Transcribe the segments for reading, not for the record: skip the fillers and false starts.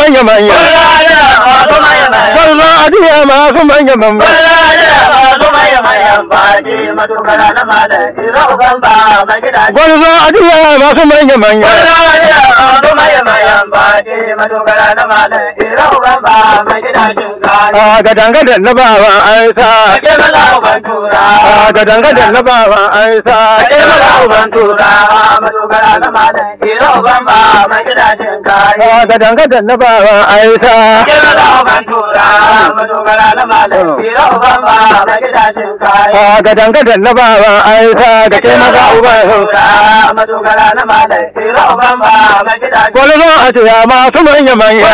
manya-manya. Gwarzo adiya masu manya-manya. Gwarzo adiya masu manya-manya. Gadangadan na baban aisa. Gadangadan na baban aisa. Gadangadan na baban aisa. Gadangadan na baban aisa. Ga ke maza uban hausa. Gwarzo adiya masu manya-manya.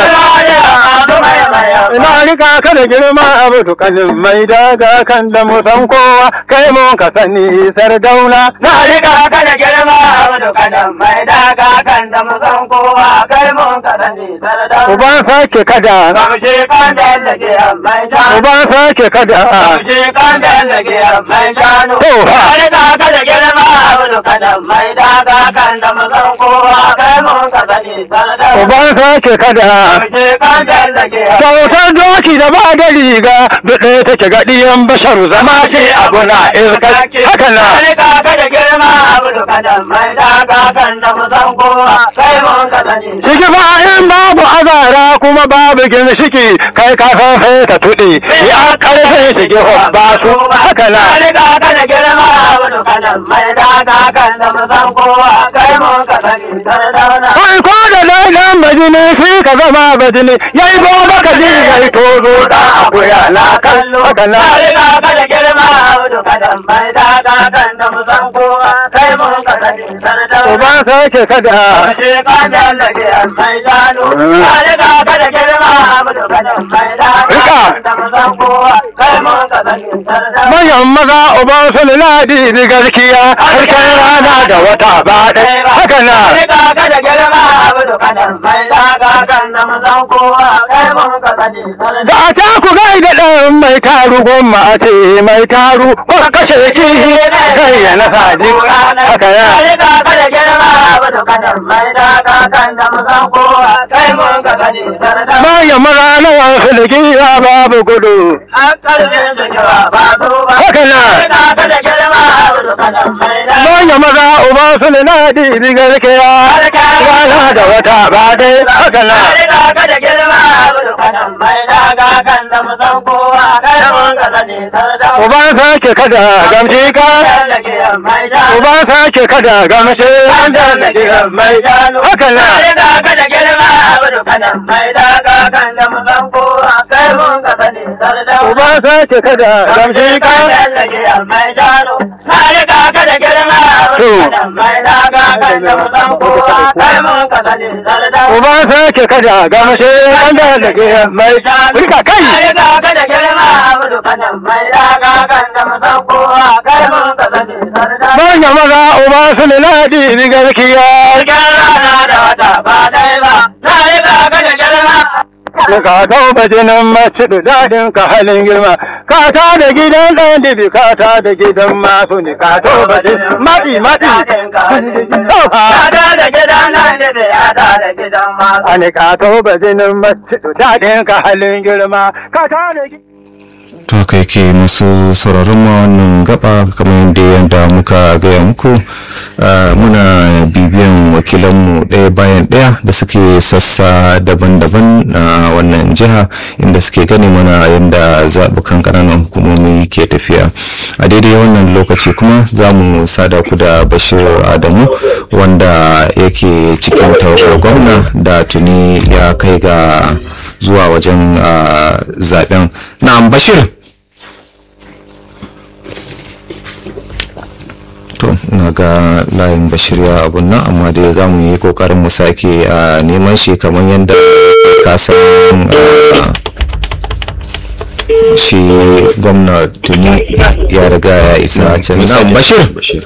Ina rika ka da girma abu tukanin mai daga kan da musan kowa kai mun ka sani sardauna. Na rika ka da girma abu tukanin mai daga kan da musan kowa kai mun ka sani sardauna. Uban sake kada. Kamshe kan da lake mai shanu. Uban sake kada. Kamshe kan da lake mai shanu. Na rika ka da girma abu tukanin mai daga kan da musan kowa kai mun ka sani sardauna. Uban sake kada. Kamshe kan da lake. Kyautar doki da ba da riga da ɗaya take ga ɗiyan basharu zama ce abu na iskar haka na. Shiki ba in babu azara kuma babu ginshiki kai ka san sai ka tuɗe ya ƙarfin shige ba su haka na. Kai ko da lailan bajini shi ka zama bajini yayi goma ka ji yayi tozo da akuya na kallo haka na. Uban sake kada. Manyan maza uban su ladi da gaskiya harkar rana da wata ba ɗaya haka na. Da a ta ku gai da ɗan mai taru gomma a ce mai taru ko kashe kihi kai ya nasa ji haka ya. Bayan maza na wasu da giya babu gudu. Haka na. Bayan maza uba su da nadi diga rikiya rana da wata ba dai haka na. Uban sake kada gamshi ka. Uban sake kada gamshi haka na. Uban sake kada gamshi ka. Uban sake kada gamshi mai rika kai. Manya maza uba su ne ladi ni gaskiya. Ka tauba jinin mace da daɗin ka halin girma, ka ta da gidan ɗan dibi, ka ta da gidan masu ne, ka tauba jinin maɗi. Ani ka tauba jinin mace da daɗin ka halin girma, ka ta da gidan. To haka yake masu sauraron ma wannan gaba kamar yadda muka gaya muku muna bibiyan wakilanmu ɗaya bayan ɗaya da suke sassa daban-daban na wannan jiha inda suke gani mana yadda zaɓukan ƙananan hukumomi ke tafiya. A daidai wannan lokaci kuma za mu sada ku da Bashir Adamu wanda yake cikin tawagar gwamna da tuni ya kai ga zuwa wajen zaɓen. Na'am Bashir. To ina ga layin Bashir ya abun nan amma dai za mu yi kokarin mu sake neman shi kamar yadda ka san shi gwamna tuni ya riga ya isa can. Na Bashir.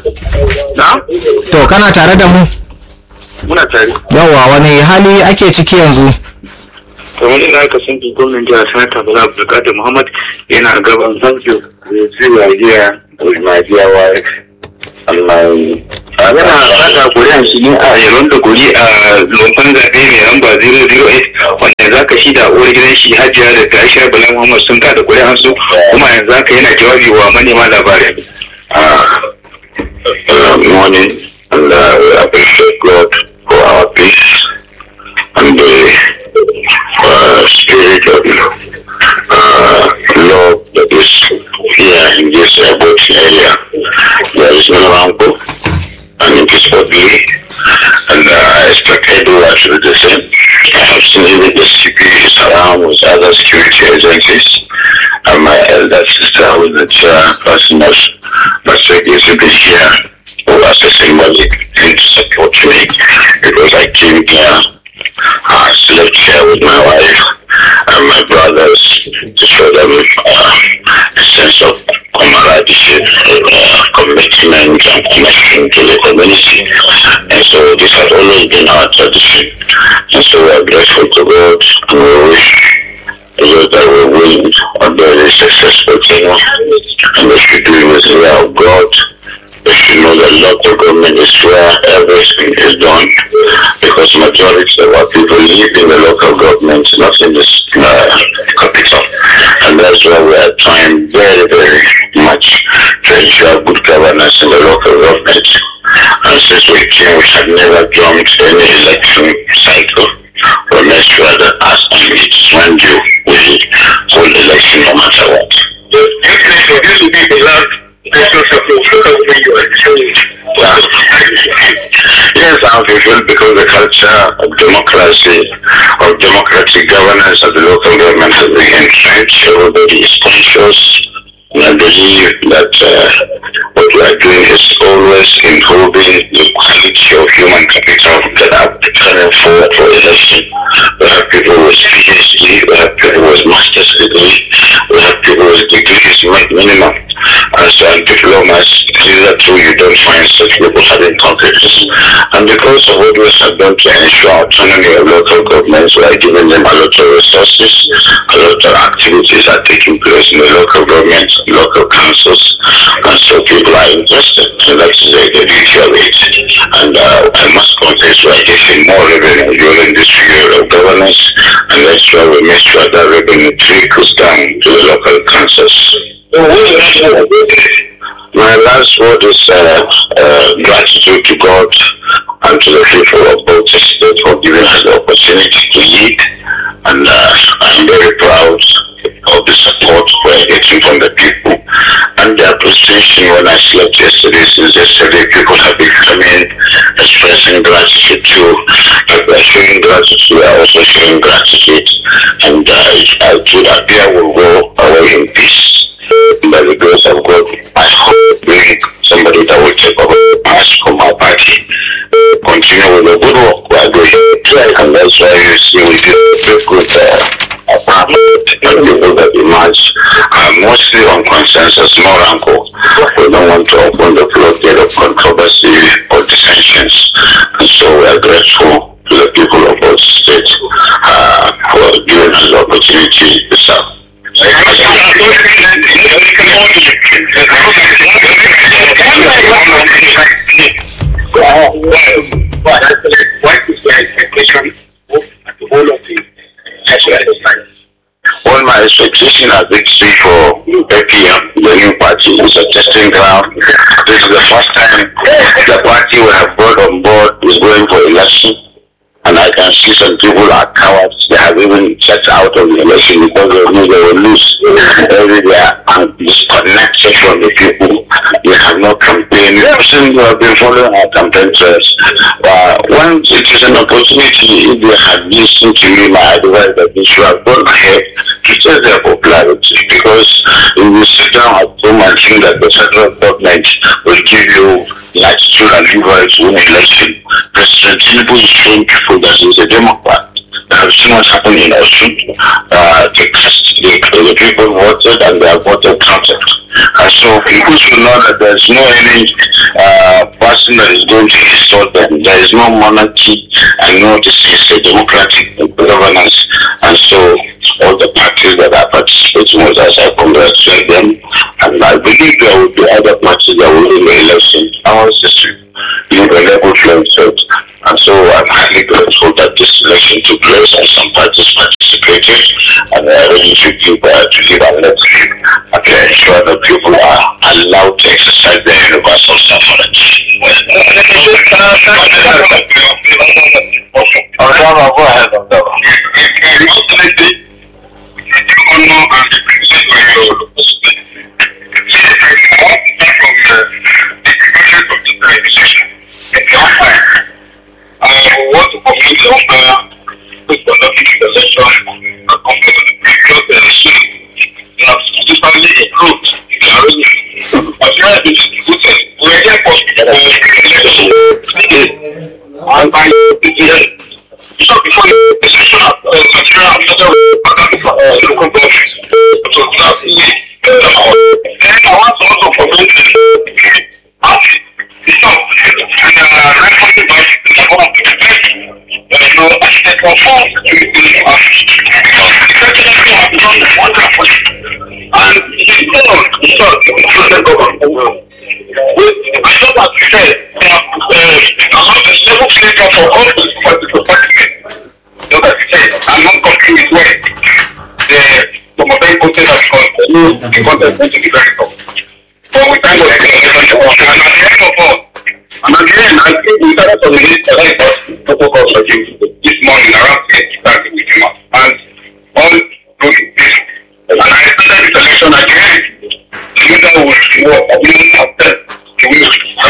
To kana tare da mu? Muna tare. Yawa wani hali ake ciki yanzu? Kamar ina aka san gwamnan jihar Sanata Bala Abdulkadir Muhammad yana gaban zanjo zai jiya Najeriya wa Allah yana rada kuri'an shi ne a yaron da guri a lokacin zaɓe mai lamba 008 wanda za shi da uwar gidan shi Hajiya da Aisha Bala Muhammad sun kada kuri'an su kuma yanzu haka yana jawabi wa manema labarai. Morning, and we appreciate God for our peace and the spirit of love that is here in this airport area. There is no rancor, and it is orderly, and I expect everyone to do the same. I have seen even the CP is around with other security agencies, and my elder sister, who is the chairperson of Masjid, is here as a symbolic thing to support me, because I came here, I slept here with my wife and my brothers to show them a sense of camaraderie, commitment and connection to the community. And so this has always been our tradition. And so we are grateful to God, and we wish those that we win a very successful tenure, and they should do it with the will of God. They should know that local government is where everything is done, because majority of our people live in the local government, not in the capital. And that's why we are trying very, very much to ensure good governance in the local government. And since we came, we have never jumped any election cycle. We make sure that as and each one do, we hold election no matter what. Yes, I'm fulfilled because the culture of democracy, of democratic governance at the local government has been entrenched. Everybody is conscious, and I believe that what we are doing is always improving the quality of human capital that are preparing for election. We have people with PhD, we have people with master's degree, we have people with degrees minimum. And so in diplomas, hitherto you don't find such people having conflicts. And because of what we have done to ensure autonomy of local governments, we are giving them a lot of resources, a lot of activities are taking place in the local government, local councils, and so people are interested, and that is the beauty of it. And I must confess, we are getting more revenue during this period of governance, and that's why we make sure that revenue trickles down to the local councils. My last word is gratitude to God and to the people of both states for giving us the opportunity to lead. And I'm very proud of the support we're getting from the people and the appreciation. When I slept yesterday, since yesterday, people have been coming, expressing gratitude too. If we're showing gratitude, we're also showing gratitude. And I should appear will go away in peace. By the grace of God, I hope we somebody that will take over us from our party, continue with the good work we are doing, and that's why you see we do good apartment, and people that emerge are mostly on consensus, no rancor. We don't want to open the floodgate of controversy or dissensions, and so we are grateful to the people of both states for giving us the opportunity to serve. All my expectation are victory for APM, the new party. It's a testing ground. This is the first time the party we have brought on board is going for election. And I can see some people are cowards. They have even checked out of the election because they knew they will lose. Every day and disconnected from the people. They have no campaign. You have been following our campaign trails. When it is an opportunity, if they had listened to me, my advice that they should have gone ahead to test their popularity. Because if you sit down at home and think that the federal government will give you latitude and leverage to win election, President Tinubu is showing people that he's a Democrat. I've seen what happened in Osun. The people voted and they are voted counted. And so people should know that there's no any person that is going to extort them. There is no monarchy, and no, this is a democratic governance. And so all the parties that are participating with us, I congratulate them. And I believe there will be other parties that will win the election. Our system is a level playing field. And so I'm highly grateful that this election took place and some parties participated. really should give to live and let live, and to ensure that people are allowed to exercise their universal suffrage. Go ahead, I want to complete the offer with conducting the election and compared to the previous election. They have significantly improved the arrangement. As far as it is distributed, we are here for the election. And by the so before the election of material local government, so that's the then I want to also comment and again, I think we started to release the right protocols this morning around 8:30 we came up and all those things. And I started this election again. The leader will work after the winner.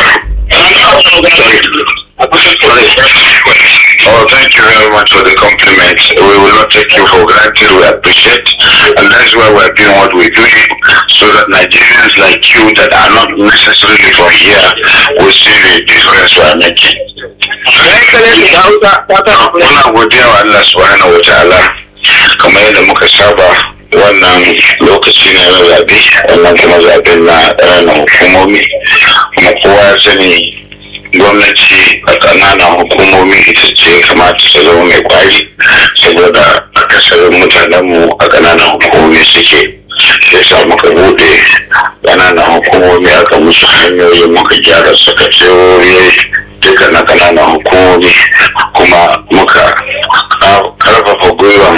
Oh, thank you very much for the compliment. We will not take you for granted. We appreciate, and that's why we're doing what we're doing, so that Nigerians like you that are not necessarily from here will see the difference we're making. Muna godiya wa Allah subhanahu wa ta'ala, kamar yadda muka saba wannan lokaci ne na zaɓe, wannan kuma zaɓen na ƙananan hukumomi, kuma kowa ya sani gwamnati a ƙananan hukumomi ita ce kamata ta zama mai kwari, saboda akasarin mutanenmu a ƙananan hukumomi suke. Sai sa muka bude ƙananan hukumomi aka musu hanyoyi, muka gyara sakatariyoyi duka na ƙananan hukumomi, kuma muka karfafa gwiwan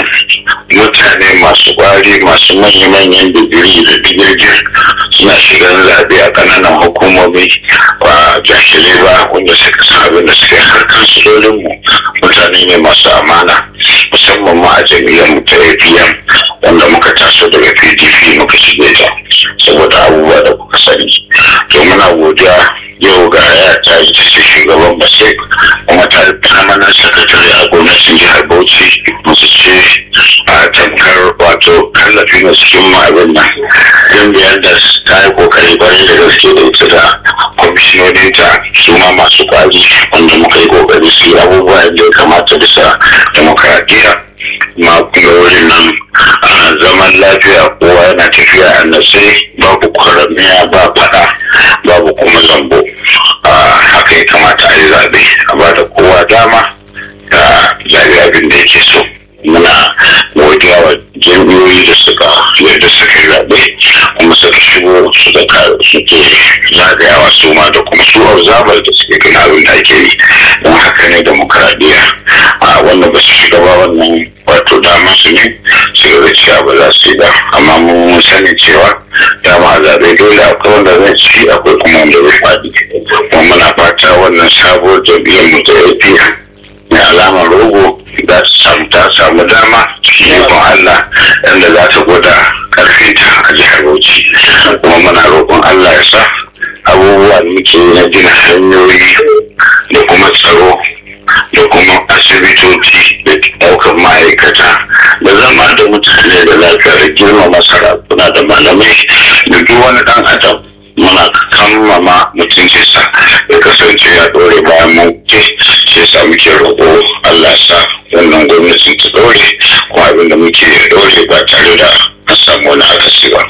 mutane masu kwari masu manya-manyan digiri da digirgir suna shigan zaɓe a ƙananan hukumomi ba jahilai ba, wanda suka san abin da suke harkar solinmu mutane ne masu amana, musamman ma a jam'iyyar mu ta APM wanda muka taso daga PDP muka shige ta saboda abubuwa da kuka sani. To muna godiya yau ga ya ta yi ce shugaban Basek kuma ta permanent secretary a gwamnatin jihar Bauchi, muka ce a tamkar wato kallafi na cikin abin nan jami'ar da ta yi kokari kwarai da gaske da ita da kwamishinoninta su ma masu kwari wanda muka yi kokari su yi abubuwa da ya kamata bisa demokaradiyya. Ma kuma wurin nan a zaman lafiya kowa yana tafiya a natse, babu kwaramiya, ba fada, babu kuma zambo. Haka ya kamata a yi zaɓe, a ba da kowa dama da zaɓe abin da yake so. Muna godiya wa jami'oyi da suka yadda suka yi zaɓe kuma suka shigo suke zagayawa su ma da kuma su observer da suke gina abin da ake yi. Don haka ne demokaradiyya wanda ba su shiga ba wannan wato dama su ne su ga cewa ba za su yi ba, amma mun sani cewa dama zaɓe dole akwai wanda zai ci akwai kuma wanda zai faɗi. Kuma muna fata wannan sabuwar jam'iyyar mu ta APM mai alamar rogo za ta samu dama cikin ikon Allah yadda za ta gwada ƙarfinta a jihar Bauchi. Kuma muna roƙon Allah ya sa abubuwa da muke na gina hanyoyi da kuma tsaro da kuma asibitoci da ɗaukar ma'aikata da zama da mutane da lafiya da girmama sarakuna da malamai da duk wani ɗan adam muna kammama mutuncinsa ya kasance ya ɗore bayan mu ce sa muke roƙo Allah sa wannan gwamnatin ta ɗore kuma abin da muke ɗore ba tare da an samu wani akasi ba.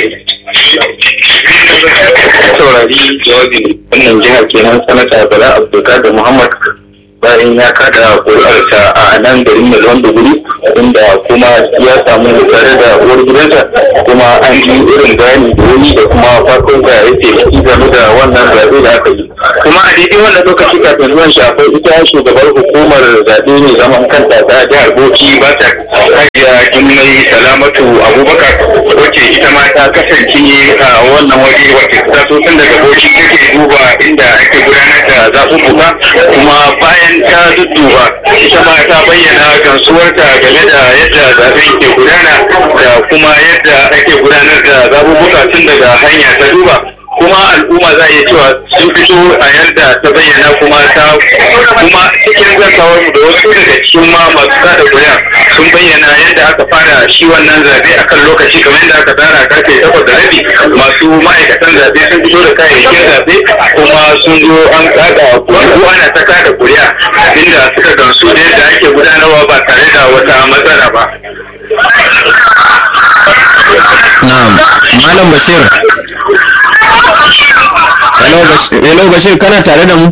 Saurari jawabin wannan jihar kenan sanata Bala Abdulkadir Muhammad bayan ya kada ƙuri'arsa a nan garin Maiduguri, inda kuma ya samu tare da uwar gidansa, kuma an yi irin bayani da wani da kuma farkon da yake ciki game da wannan zaɓe da aka yi. Kuma a daidai wannan lokaci kafin zuwan shafai ita shugabar hukumar zaɓe ne zaman kanta ta jihar Bauchi ba ta Hajiya Jummai Salamatu Abubakar wacce ita ma ta kasance a wannan waje wacce ta so tun daga Bauchi take duba inda ake gudanar da zaɓuɓɓuka, kuma bayan ta dudduba ita ma ta bayyana gamsuwarta game da yadda zaɓe ke gudana da kuma yadda ake gudanar da zaɓuɓɓuka tun daga hanya ta duba. Kuma al'umma za a iya cewa sun fito a yadda ta bayyana, kuma cikin gantawar mu da wasu daga cikin ma masu kada kuri'a sun bayyana yadda aka fara shi wannan zaɓe akan lokaci kamar yadda aka tsara karfe 8:30. Masu ma'aikatan zaɓe sun fito da kayayyakin zaɓe kuma sun zo an kada ko ana ta kada kuri'a inda suka gamsu da yadda ake gudanarwa ba tare da wata matsala ba. Na'am, Malam Bashir. Hello Bashir, kana tare da mu?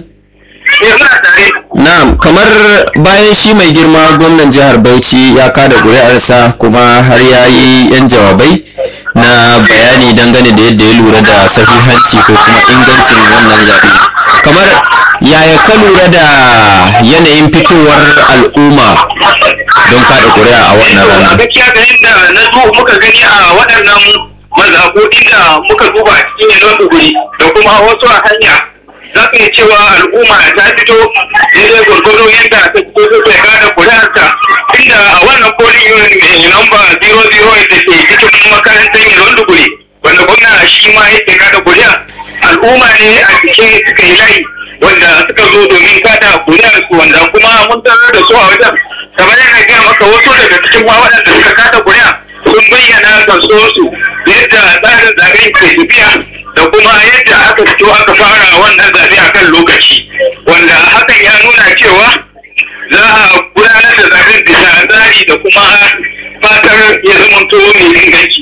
Na'am, kamar bayan shi mai girma gwamnan jihar Bauchi ya kada ƙuri'arsa kuma har ya yi 'yan jawabai na bayani dangane da yadda ya lura da sahihanci ko kuma ingancin wannan zaɓe. Kamar yaya ka lura da yanayin fitowar al'umma don kada ƙuri'a a wannan rana? Gaskiya ga yadda na zo muka gani a waɗannan mazaɓoɗi da muka duba cikin yanon duguri da kuma wasu a hanya, za ka yi cewa al'umma ta fito daidai gwargwado yadda ta fito ta kada kuri'arta, inda a wannan polling unit mai lamba 008 da ke cikin makarantar yanon duguri wanda gwamna shi ma yake kada kuri'a, al'umma ne a cike suka yi layi wanda suka zo domin kada kuri'arsu, wanda kuma mun tarar da su a wajen kamar yana gaya maka wasu daga cikin waɗanda suka kada kuri'a sun bayyana gamsuwarsu da yadda tsarin zaɓe ke tafiya da kuma yadda aka fito aka fara wannan zaɓe a kan lokaci, wanda hakan ya nuna cewa za a gudanar da zaɓen bisa tsari da kuma fatar ya zamanto mai inganci.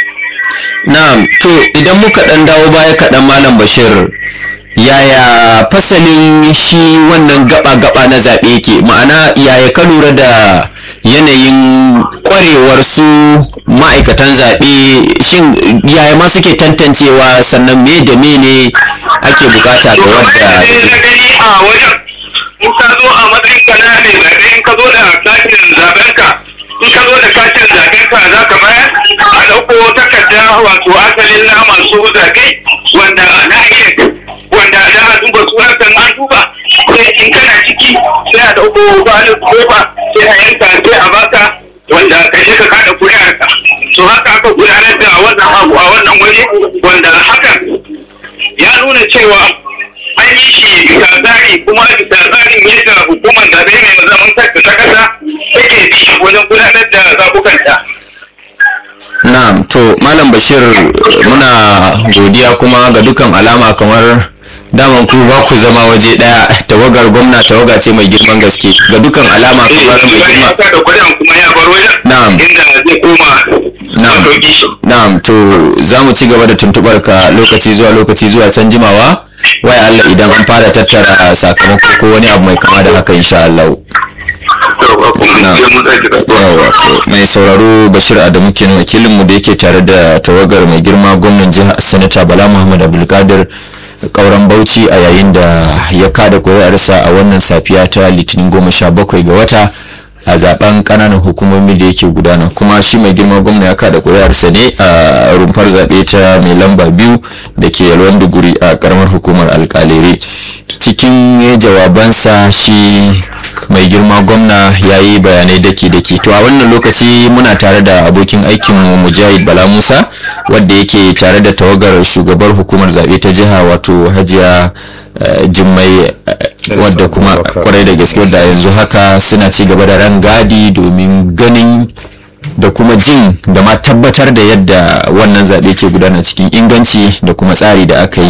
Na'am, to idan muka ɗan dawo baya kaɗan Malam Bashir, yaya fasalin shi wannan gaba-gaba na zaɓe yake, ma'ana yaya ka lura da yanayin kwarewar su ma'aikatan zaɓe, shin yaya ma suke tantancewa, sannan me da me ne ake bukata ga wanda ya zo? Na gani a wajen in ka zo a matsayin ka na mai zaɓe, in ka zo da katin zaɓenka, in ka zo da katin zaɓenka za ka bayar a ɗauko takarda wato asalin na masu zaɓe wanda na INEC wanda za a duba sunanka, an duba sai in kana ciki sai a ɗauko balin kofa sai a yanka sai a baka wanda ka je ka kada kuri'arka. To haka aka gudanar da wannan abu a wannan waje, wanda hakan ya nuna cewa an yi shi bisa tsari, kuma bisa tsarin yadda hukumar zaɓe mai zaman kanta ta ƙasa take bi wajen gudanar da zaɓukanta. Na'am, to Malam Bashir muna godiya, kuma ga dukkan alama kamar daman ku ba ku zama waje daya, tawagar gwamna tawaga ce mai girman gaske, ga dukkan alama kamar mai girma. Da kuɗin kuma ya bar wajen. Na'am. Inda zai koma. Na'am, to za mu ci gaba da tuntubar ka lokaci zuwa can jimawa, waya Allah idan an fara tattara sakamako ko wani abu mai kama da haka insha Allah. Mai sauraro Bashir Adamu kenan wakilinmu da yake tare da tawagar mai girma gwamnan jihar Sanata Bala Muhammad Abdulkadir Kauran Bauchi a yayin da ya kada kuri'arsa a wannan safiya ta Litinin 17 ga wata a zaben kananan hukumomi da yake gudana. Kuma shi mai girma gwamna ya kada kuri'arsa ne a rumfar zaɓe ta mai lamba 2 da ke Yalwan Duguri a karamar hukumar Alkalere. Cikin jawabansa shi mai girma gwamna ya yi bayanai daki-daki. To a wannan lokaci muna tare da abokin aikinmu Mujahid Bala Musa wadda yake tare da tawagar shugabar hukumar zaɓe ta jiha wato Hajiya Jummai, wadda kuma kwarai da gaske wadda yanzu haka suna ci gaba da rangadi domin ganin da kuma jin da ma tabbatar da yadda wannan zaɓe ke gudana cikin inganci da kuma tsari da aka yi.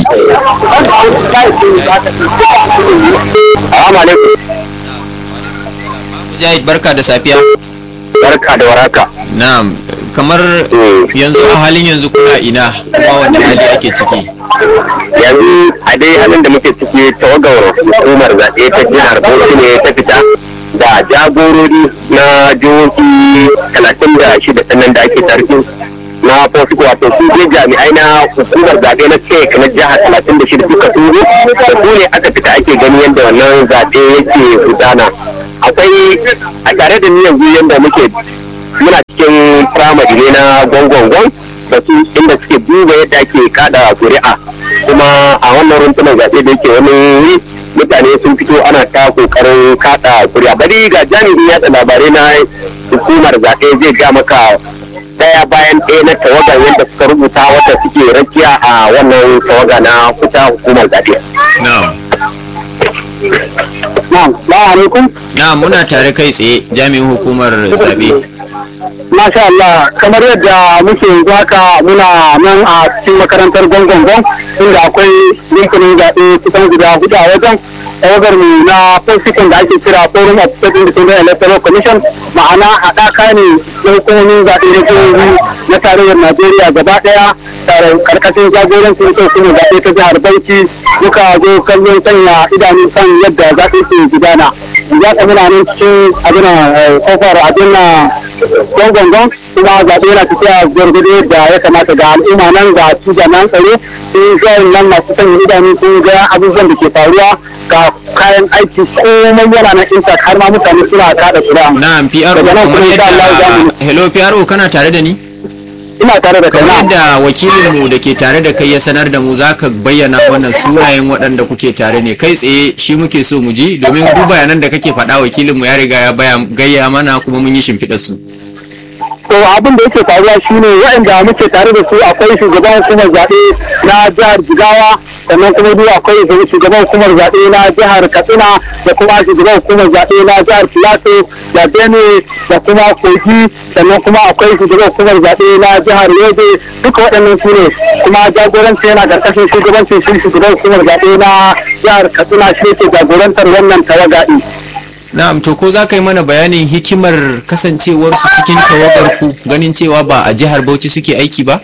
Mujahid, barka da safiya. Barka da waraka. Na'am, kamar yanzu a halin yanzu kuna ina kuma wanda hali ake ciki? Yanzu a dai halin da muke ciki tawagar hukumar zaɓe ta jihar Bauchi ne ta fita da jagorori na jihohi 36 sannan da ake tarkin na fosu, wato su je jami'ai na hukumar zaɓe na cek na jihar 36 duka sun zo da su ne aka fita ake gani yadda wannan zaɓe yake gudana. Akwai a tare da ni yanzu yadda muna cikin firamare ne na gwangwangwan da su inda suke duba yadda ake kada kuri'a, kuma a wannan rumfunan zaɓe da yake wani mutane sun fito ana ta kokarin kada kuri'a. Bari ga jami'in yatsa labarai na hukumar zaɓe zai ga maka daya bayan ɗaya na tawagar yadda suka rubuta wata suke rakiya a wannan tawaga na kuta hukumar zaɓe. Na'am, muna tare kai tsaye jami'in hukumar zaɓe. Masha Allah, kamar yadda muke yanzu haka muna nan a cikin makarantar gongongon inda akwai rumfunan zaɓe kusan guda hudu a wajen. Tawagar mu na fasikin da ake kira Forum of State Independent Electoral Commission, ma'ana haɗaka ne na hukumomin zaɓe na jihohi na tarayyar Najeriya gaba ɗaya tare karkashin jagorancin hukumar zaɓe ta jihar Bauchi, muka zo kallon sanya idanu kan yadda zaɓe ke gudana. Za ka muna nan cikin abin kofar abin gongongon, kuma zaɓe yana tafiya gwargwado da ya kamata ga al'umma nan ga su jami'an tsaro sun ga nan masu sanya idanu sun ga abubuwan da ke faruwa ga kayan aiki komai yana na intact har ma mutane suna kada kuri'a. Na'am, PRO kamar yadda hello PRO kana tare da ni? Ina tare da kai. Kamar yadda wakilinmu da ke tare da kai ya sanar da mu, za ka bayyana wannan sunayen waɗanda kuke tare ne kai tsaye, shi muke so mu ji domin duk bayanan da kake faɗa wakilinmu ya riga ya gayya mana kuma mun yi shimfiɗar su. To abin da yake faruwa shine waɗanda muke tare da su akwai shugaban hukumar zaɓe na jihar Jigawa, sannan kuma duk akwai shugaban hukumar zaɓe na jihar Katsina da kuma shugaban hukumar zaɓe na jihar Filato da Benue da kuma Kogi, sannan kuma akwai shugaban hukumar zaɓe na jihar Yobe. Duka waɗannan su ne, kuma jagoranci yana ƙarƙashin shugabancin shugaban hukumar zaɓe na jihar Katsina shi ke jagorantar wannan tawagaɗi. Na'am, to ko za ka yi mana bayanin hikimar kasancewarsu cikin tawagar ku ganin cewa ba a jihar Bauchi suke aiki ba?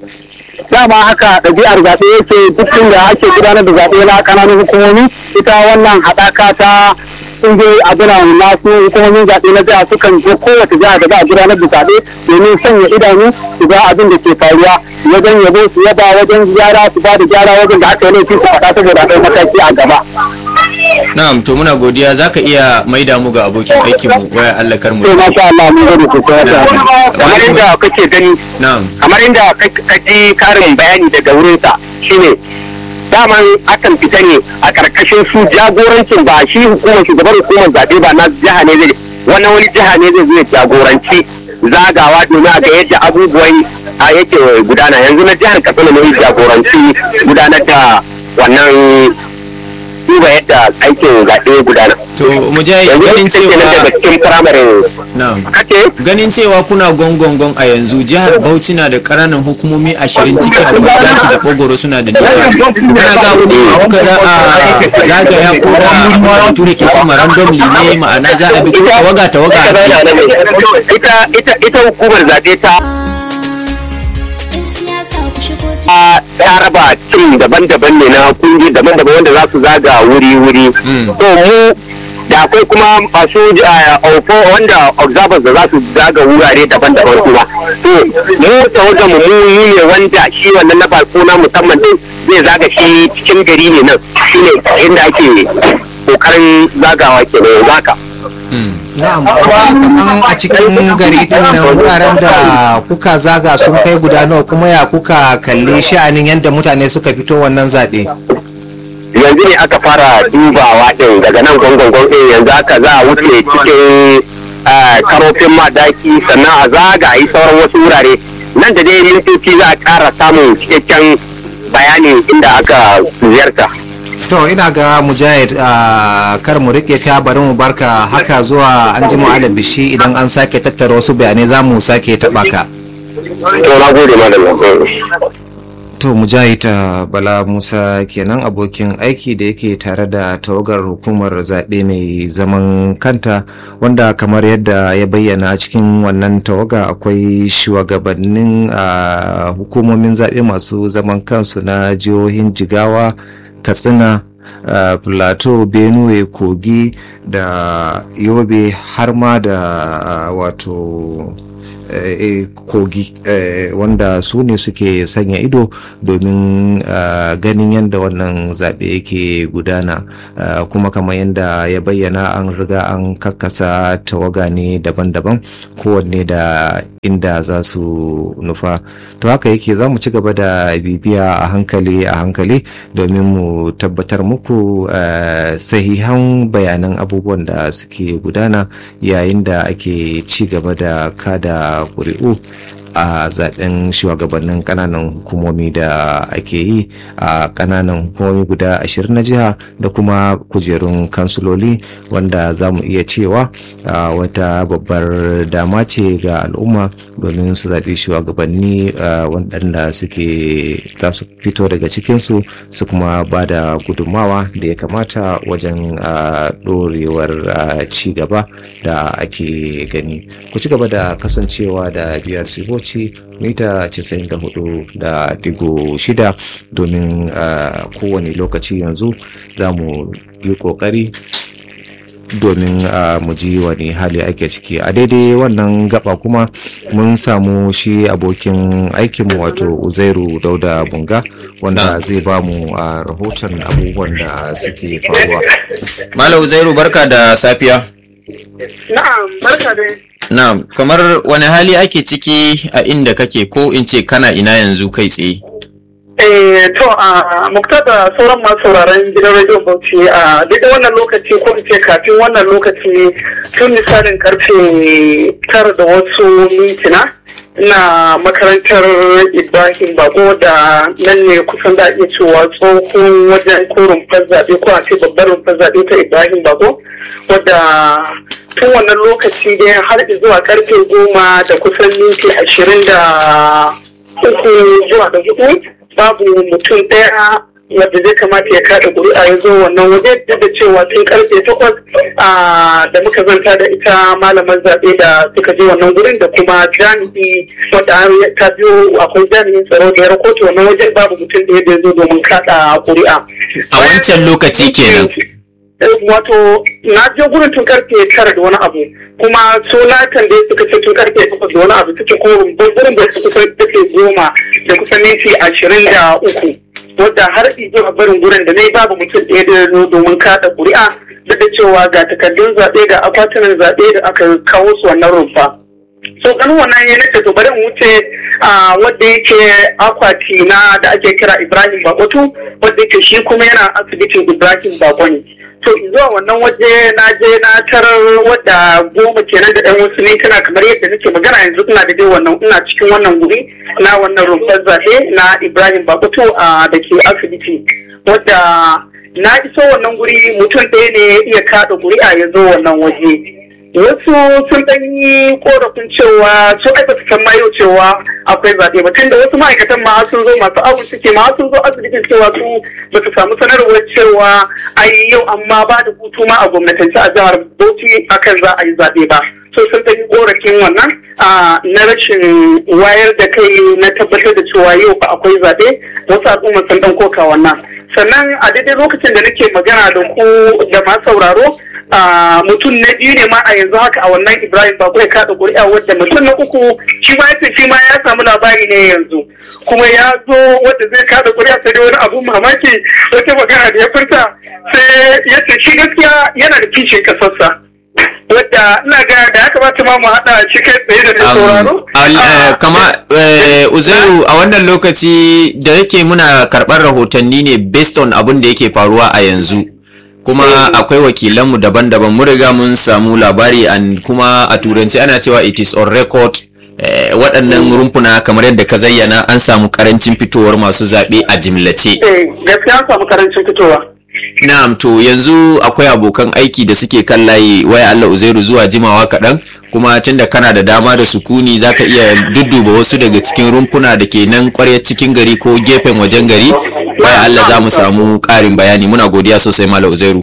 Dama haka ɗabi'ar zaɓe yake duk da ake gudanar da zaɓe na ƙananan hukumomi, ita wannan haɗaka ta ƙungiyoyi abin masu hukumomin zaɓe na jiha sukan je kowace jiha da za a gudanar da zaɓe domin sanya idanu su ga abin da ke faruwa, wajen yabo su yaba, wajen gyara su ba da gyara, wajen da aka yi laifi su faɗa saboda ɗaya mataki a gaba. Na'am, to muna godiya, zaka iya maida mu ga abokin aikin mu waya Allah kar mu. To masha Allah, mun gode sosai. Kamar inda kake gani, na'am, kamar inda kaji karin bayani daga wurin sa shine daman akan fita ne a karkashin su jagorancin, ba shi shugaban hukumar zaɓe ba na jiha ne zai wani jiha ne zai jagoranci zagawa domin a ga yadda abubuwan a yake gudana. Yanzu na jihar Katsina ne jagoranci gudanar da wannan duba yadda aikin zaɓe gudana. To mu je ganin cewa daga cikin firamare. Na'am. Ganin cewa kuna gongongon a yanzu, jihar Bauchi na da ƙananan hukumomi 20 cikin Albarzaki da Kogoro suna da nisa. Kana ga wani kuka za a zagaya ko da tura ke cin randomly ne, ma'ana za a bi tawaga ita hukumar zaɓe ta raba cin daban-daban ne na kungi daban-daban wanda za su zaga wuri-wuri. To mu da akwai kuma masu wanda observers da za su zaga wurare daban-daban kuma. To mu tawagar mu ne wanda shi wannan na bako na musamman din zai zaga shi cikin gari ne nan, shine inda ake kokarin zagawa kenan zaka. Na'am, kaman a cikin gari din nan wuraren da kuka zaga sun kai guda nawa, kuma ya kuka kalli sha'anin yadda mutane suka fito wannan zaɓe? Yanzu ne aka fara dubawa din daga nan gongongon ɗin, yanzu aka za a wuce cikin karofin madaki, sannan a zaga a yi sauran wasu wurare. Nan da dai mintoci za a ƙara samun cikakken bayanin inda aka ziyarta. To ina ga Mujahid, kar mu rike ka, bari mu barka haka zuwa an ji bishi idan an sake tattara wasu bayanai za mu sake taɓa ka. To na gode malam. To Mujahid Bala Musa kenan, abokin aiki da yake tare da tawagar hukumar zaɓe mai zaman kanta, wanda kamar yadda ya bayyana cikin wannan tawaga akwai shugabannin hukumomin zaɓe masu zaman kansu na jihohin Jigawa, Katsina, Plateau, Benue, Kogi da Yobe har ma da wato Kogi, wanda su ne suke sanya ido domin ganin yadda wannan zaɓe yake gudana, kuma kamar yadda ya bayyana an riga an kakkasa tawaga ne daban-daban, kowanne da inda za su nufa. To haka yake za mu ci gaba da bibiya a hankali domin mu tabbatar muku sahihan bayanan abubuwan da suke gudana yayin da ake ci gaba da kada ƙuri'u a zaben shugabannin kananan hukumomi da ake yi a kananan hukumomi guda 20 na jiha da kuma kujerun kansuloli, wanda za mu iya cewa wata babbar dama ce ga al'umma domin su zaɓi shugabanni waɗanda suke za su fito daga cikinsu su kuma ba da gudunmawa da ya kamata wajen ɗorewar ci gaba da ake gani. Ku ci gaba da kasancewa da BRC Bauchi mita 94.6 domin kowane lokaci yanzu za mu yi kokari domin mu ji wani hali ake ciki. A daidai wannan gaba kuma mun samu shi abokin aikinmu wato Uzairu Dauda Bunga wanda zai ba mu rahoton abubuwan da suke faruwa. Malam Uzairu, barka da safiya. Na'am, barka dai. Na'am, kamar wani hali ake ciki a inda kake, ko in ce kana ina yanzu kai tsaye? To a Muktar da sauran masu sauraron gidan Radio Bauchi a daidai wannan lokaci, ko in ce kafin wannan lokaci, tun misalin karfe 9 da wasu mintuna na makarantar Ibrahim Bako da nan ne kusan da iya cewa tsohon wajen ko rumfar zaɓe, ko a ce babbar rumfar zaɓe ta Ibrahim Bako, wadda tun wannan lokaci dai har zuwa karfe 10 da kusan minti 23 zuwa da 4 babu mutum ɗaya wadda zai kamata ya kada ƙuri'a ya zo wannan waje, duk da cewa tun karfe 8 da muka zanta da ita malamar zaɓe da suka je wannan gurin da kuma jami'i wadda ta biyo akwai jami'in tsaro da ya rakoto wannan waje, babu mutum ɗaya da ya zo domin kada ƙuri'a a wancan lokaci kenan. Wato na je gurin tun karfe 9 da wani abu, kuma sunatan da suka ce tun karfe 8 da wani abu suke kuma gurin da suka kusan take 10 da kusan minti 23, wadda har zuwa barin gurin da zai babu mutum ɗaya da zo domin kada ƙuri'a, duk da cewa ga takardun zaɓe ga akwatunan zaɓe da aka kawo su wannan rumfa. So ganin wannan ya nace to bari in wuce wadda yake akwati na da ake kira Ibrahim Bakotu, wadda yake shi kuma yana asibitin Ibrahim Bako ne. To zuwa wannan waje na je na tarar wadda 10 kenan da ɗan wasu mintuna, kamar yadda nake magana yanzu ina da dai wannan, ina cikin wannan guri na wannan rumfar zaɓe na Ibrahim Bakotu da ke asibiti, wadda na iso wannan guri mutum ɗaya ne ya iya kaɗa ƙuri'a ya zo wannan waje. Wasu sun ɗan yi korafin cewa su aika su san mayo cewa akwai zaɓe ba, tunda wasu ma'aikatan ma sun zo, masu abu suke ma sun zo asibitin cewa su ba su samu sanarwar cewa ai yau amma ba da hutu ma a gwamnatance a jihar Bauchi akan za a yi zaɓe ba. So sun ɗan yi korafin wannan na rashin wayar da kai na tabbatar da cewa yau ba akwai zaɓe, wasu al'umma sun ɗan koka wannan. Sannan a daidai lokacin da nake magana da ku da masu sauraro, mutum na biyu ne ma a yanzu haka a wannan Ibrahim Bako ya kada ƙuri'a, wadda mutum na uku shi ma yace shi ma ya samu labari ne yanzu, kuma ya zo wadda zai kada ƙuri'a, sai dai wani abu mamaki wata magana da ya furta, sai ya ce shi gaskiya yana da kishin kasarsa, wadda ina ga da ya kamata ma mu haɗa shi kai tsaye da sauraro. Kama Uzairu, a wannan lokaci da yake muna karɓar rahotanni ne based on abin da yake faruwa a yanzu, kuma akwai wakilanmu daban-daban, mun riga mun samu labari, kuma a turanci ana cewa it is on record. Waɗannan rumfuna kamar yadda ka zayyana an samu karancin fitowar masu zaɓe a jimlace. Gaskiya an samu karancin fitowa. Na'am, to yanzu akwai abokan aiki da suke kan layi, waya Allah Uzairu, zuwa jimawa kaɗan, kuma tunda kana da dama da sukuni zaka iya dudduba wasu daga cikin rumfuna da ke nan ƙwaryar cikin gari ko gefen wajen gari, waya Allah za mu samu ƙarin bayani. Muna godiya sosai Malam Uzairu.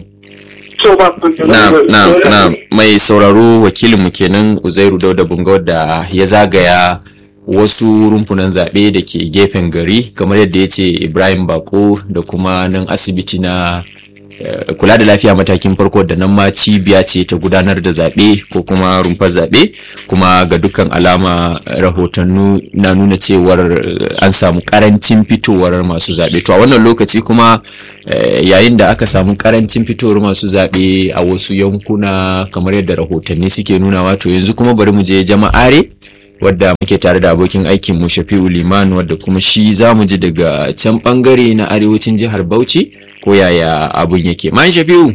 Na'am, mai sauraro, wakilinmu kenan Uzairu Dauda Bunga da ya zagaya wasu rumfunan zaɓe da ke gefen gari, kamar yadda ya ce Ibrahim Bako da kuma nan asibiti na kula da lafiya matakin farko, da nan ma cibiya ce ta gudanar da zaɓe ko kuma rumfar zaɓe, kuma ga dukkan alama rahotannu na nuna cewar an samu karancin fitowar masu zaɓe. To a wannan lokaci kuma yayin da aka samu karancin fitowar masu zaɓe a wasu yankuna kamar yadda rahotanni suke nunawa, to yanzu kuma bari mu je jama'are wadda muke tare da abokin aikin mu Shafi'u Liman, wadda kuma shi zamu ji daga can bangare na arewacin jihar Bauchi ko yaya abun yake. Man Shafi'u.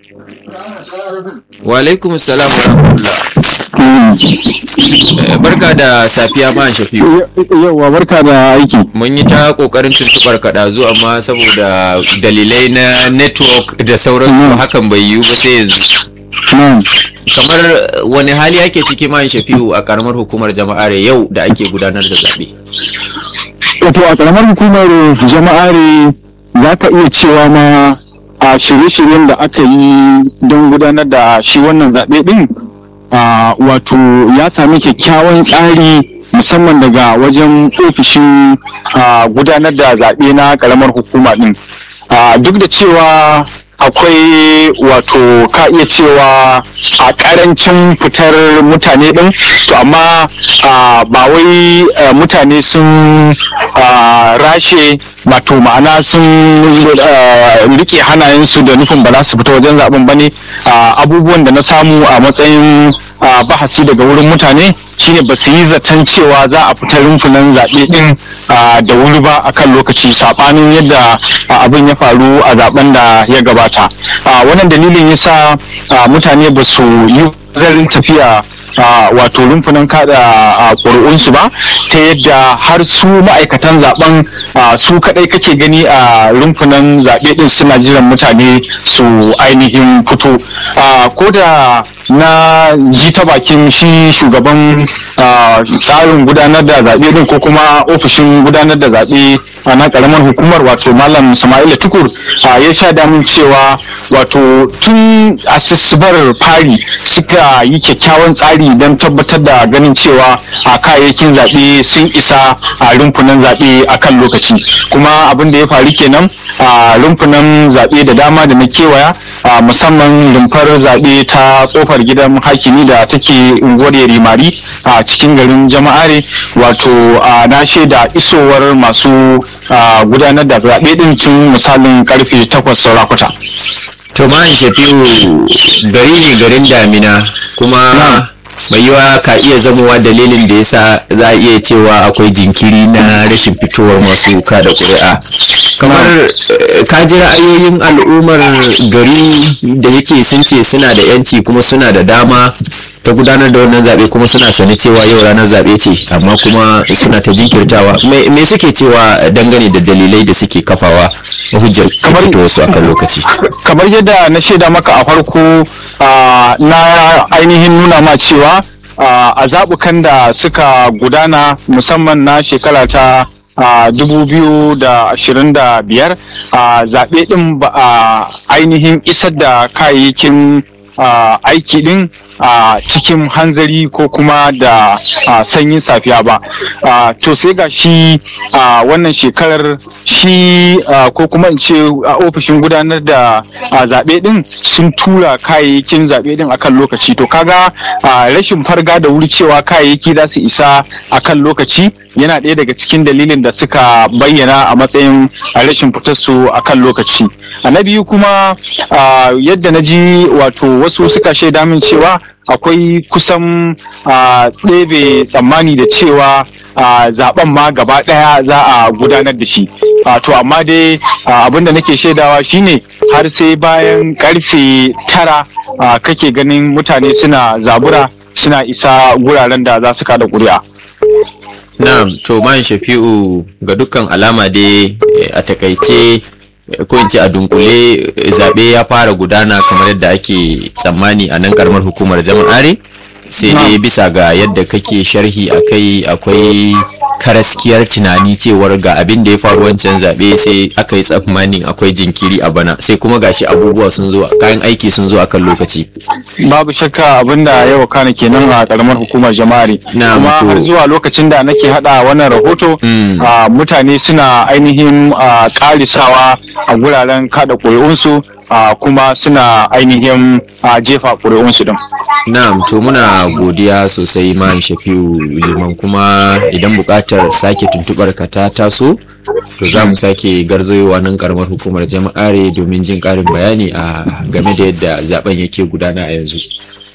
Wa alaikum assalam wa rahmatullah. Barka da safiya Man Shafi'u. Yauwa barka da aiki. Mun yi ta kokarin tuntubar kaɗa zuwa amma saboda dalilai na network da sauransu hakan bai yiwu ba sai yanzu. Kamar wani hali ake ciki Man Shafi'u a karamar hukumar jama'are yau da ake gudanar da zaɓe? Wato a karamar hukumar jama'are za ka iya cewa ma a shirye-shiryen da aka yi don gudanar da shi wannan zaɓe ɗin wato ya sami kyakkyawan tsari musamman daga wajen ofishin gudanar da zaɓe na karamar hukuma ɗin. Duk da cewa akwai wato ka iya cewa a karancin fitar mutane din, to amma ba wai mutane sun rashe wato ma'ana sun rike hannayensu da nufin ba za su fita wajen zaben bane. Abubuwan da na samu a matsayin bahasi daga wurin mutane shine ba su yi zaton cewa za a fita rumfunan zaɓe ɗin da wuri ba akan lokaci, saɓanin yadda abin ya faru a zaben da ya gabata. Wannan dalilin yasa mutane ba su yi zarin tafiya wato rumfunan kada ƙuri'unsu ba, ta yadda har su ma'aikatan zaben su kadai kake gani a rumfunan zaɓe ɗin suna jiran mutane su ainihin fito. Ko da na ji ta bakin shi shugaban tsarin gudanar da zaɓe din ko kuma ofishin gudanar da zaɓe na ƙaramar hukumar wato Malam Sama'ila Tukur ya sha damun cewa wato tun asisbar fari suka yi kyakkyawan tsari don tabbatar da ganin cewa a kayayyakin zaɓe sun isa a rumfunan zaɓe a kan lokaci, kuma abin da ya faru kenan a rumfunan zaɓe da dama da na kewaya, musamman rumfar zaɓe ta tsofar gidan hakimi da take unguwar Yarimari a cikin garin jama'are, wato na shaida isowar masu gudanar da zaɓe ɗin tun misalin karfe 8 saura kwata. To Man Shafi'u, gari ne garin damina kuma mai yiwa ka iya zamowa dalilin da yasa za a iya cewa akwai jinkiri na rashin fitowar masu kada ƙuri'a. Kamar ka ji ra'ayoyin al'ummar gari da yake sun ce suna da yanci kuma suna da dama ta gudanar da wannan zaɓe, kuma suna sani cewa yau ranar zaɓe ce amma kuma suna ta jinkirtawa. Me suke cewa dangane da dalilai da suke kafawa hujjar fito wasu akan lokaci? Kamar yadda na shaida maka a farko, na ainihin nuna ma cewa a zaɓukan da suka gudana musamman na shekara ta 2025 zaɓe ɗin ba a ainihin isar da kayayyakin aiki din cikin hanzari ko kuma da sanyin safiya ba. To sai ga shi wannan shekarar shi ko kuma in ce ofishin gudanar da zaɓe din sun tura kayayyakin zaɓe din akan lokaci. To kaga rashin farga da wuri cewa kayayyaki za su isa akan lokaci yana ɗaya daga cikin dalilin da suka bayyana a matsayin rashin fitarsu akan lokaci. Na biyu kuma yadda na ji wato wasu suka shaida min cewa akwai kusan ɗebe tsammani da cewa zaben ma gaba ɗaya za a gudanar da shi. To amma dai abinda nake shaidawa shine har sai bayan karfe 9 kake ganin mutane suna zabura suna isa guraren da za su kada ƙuri'a. Na'am, to Man Shafi'u, ga dukkan alama dai a takaice ko in ce a dunkule zaɓe ya fara gudana kamar yadda ake tsammani a nan karamar hukumar jama'are, sai dai bisa ga yadda kake sharhi akwai karaskiyar tunani cewar ga abin da ya faru wancan zaɓe sai aka yi tsammanin akwai jinkiri a bana, sai kuma gashi abubuwa sun zo, kayan aiki sun zo akan lokaci. Babu shakka abin da ya wakana kenan a karamar hukumar jama'are, kuma har zuwa lokacin da nake hada wannan rahoto mutane suna ainihin karisawa a guraren kada ƙuri'unsu kuma suna ainihin jefa ƙuri'unsu din. Na'am, to muna godiya sosai Man Shafi'u Liman, kuma idan buƙatar sake tuntubar ka ta taso to za mu sake garzayowa nan karamar hukumar jama'are domin jin ƙarin bayani a game da yadda zaben yake gudana a yanzu.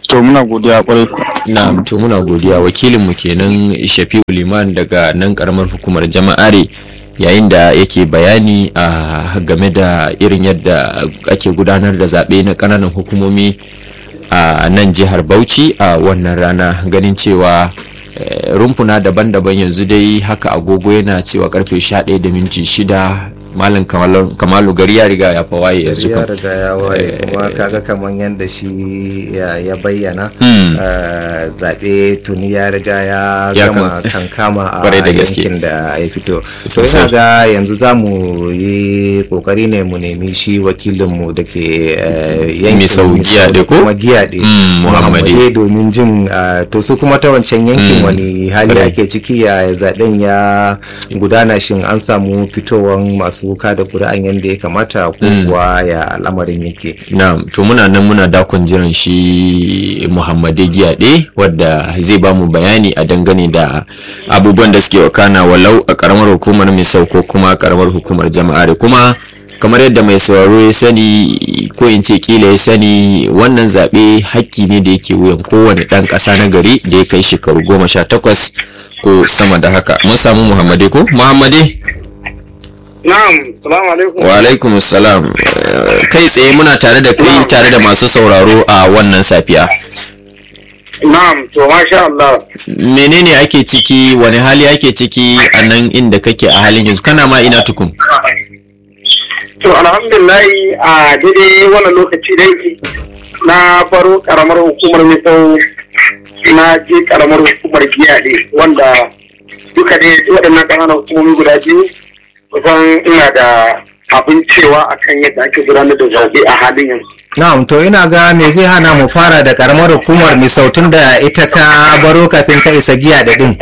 to muna godiya kwarai. Na'am, to muna godiya. Wakilinmu kenan Shafi'u Liman daga nan karamar hukumar Jama'are, yayin da yake bayani a game da irin yadda ake gudanar da zaɓe na ƙananan hukumomi a nan jihar Bauchi a wannan rana, ganin cewa rumfuna daban-daban yanzu dai haka agogo yana cewa karfe 11:06. Malam Kamalu gari ya riga ya fawaye yanzu ya riga ya waye, kuma kaga kaman yadda shi ya bayyana zaɓe tuni ya riga ya gama kankama a yankin da ya fito. So ina ga yanzu za mu yi kokari ne mu nemi shi wakilinmu da ke yankin Misau kuma Giyade Muhammadu domin jin to su kuma ta wancan yankin wani hali ake ciki ya zaɓen ya gudana, shin an samu fitowar masu wuka da ƙuri'an yadda ya kamata ko kuwa ya al'amarin yake. Na'am, to muna nan muna dakon jiran shi Muhammadu Giyade wadda zai ba mu bayani a dangane da abubuwan da suke wakana walau a karamar hukumar Misau ko kuma karamar hukumar Jama'are. Kuma kamar yadda mai sauraro ya sani ko in ce kila ya sani, wannan zaɓe hakki ne da yake wuyan kowane ɗan ƙasa na gari da ya kai shekaru 18 ko sama da haka. Mun samu Muhammadu ko? Muhammadu? Na'am, salamu alaikum. Wa alaikum salam. Kai tsaye muna tare da kai tare da masu sauraro a wannan safiya. Na'am, to masha Allah. Menene ake ciki, wani hali ake ciki a nan inda kake a halin yanzu? Kana ma ina tukun? To alhamdulillah a daidai wannan lokaci dai na faro karamar hukumar Misau, na je karamar hukumar Giyade, wanda duka dai waɗannan ƙananan hukumomi guda biyu kusan ina da abin cewa akan yadda ake gudanar da zaɓe a halin yanzu. Na'am, to ina ga me zai hana mu fara da karamar hukumar Misau tun da ita ka baro kafin ka isa Giyade din.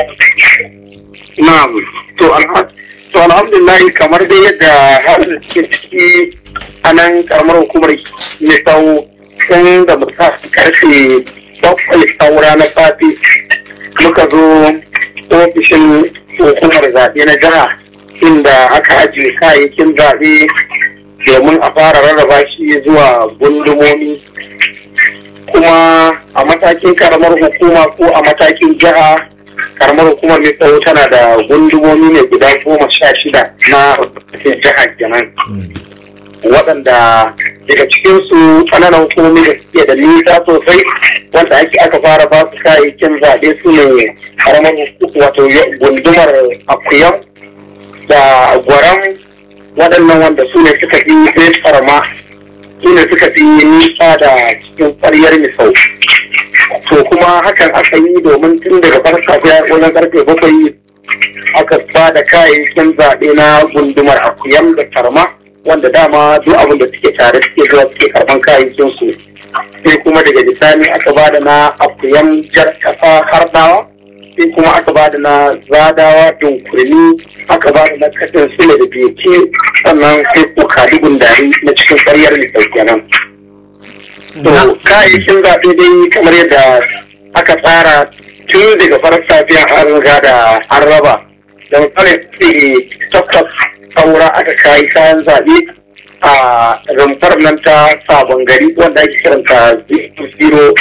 Na'am, to alhamdulillah kamar dai yadda halin ke ciki a nan karamar hukumar Misau sun da muka karfe 7 saura na safe muka zo ofishin hukumar zaɓe na jiha inda aka ajiye kayayyakin zaɓe domin a fara rarraba shi zuwa gundumomi, kuma a matakin karamar hukuma ko a matakin jiha karamar hukumar Misau tana da gundumomi ne guda 16 na jihar kenan, waɗanda daga cikinsu ƙananan hukumomi da suke da nisa sosai wanda aka fara ba su kayayyakin zaɓe su ne karamar wato gundumar Akuyam da Gwaram, waɗannan wanda su ne suka fi tsarma, su ne suka fi nisa da cikin ƙwaryar Misau. To kuma hakan aka yi domin tun daga farka wajen karfe 7 aka ba da kayayyakin zaɓe na gundumar Akuyam da Tarma, wanda dama duk abin da suke tare suke zuwa suke karɓan kayayyakin su. Sai kuma daga bisani aka ba da na Akuyam jar ƙasa Hardawa, sai kuma aka ba da na Zadawa Dunkurni, aka ba da na Katin Sule da Beki, sannan sai Kokali Gundari na cikin ƙwaryar Misau kenan. To kayayyakin zaɓe dai kamar yadda aka tsara tun daga farar safiya an riga da an raba, da misalin takwas saura aka kayi kayan zaɓe a rumfar nan ta Sabon Gari wanda ake kiranta 006,